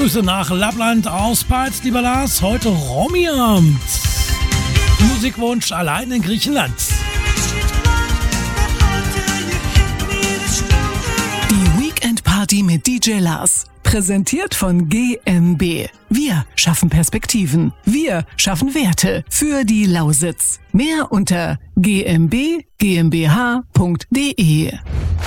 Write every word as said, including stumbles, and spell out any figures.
Grüße nach Lappland aus Peitz, lieber Lars. Heute Romy-Abend. Musikwunsch allein in Griechenland. Die Weekend Party mit D J Lars. Präsentiert von G M B. Wir schaffen Perspektiven. Wir schaffen Werte für die Lausitz. Mehr unter g m b g m b h punkt d e.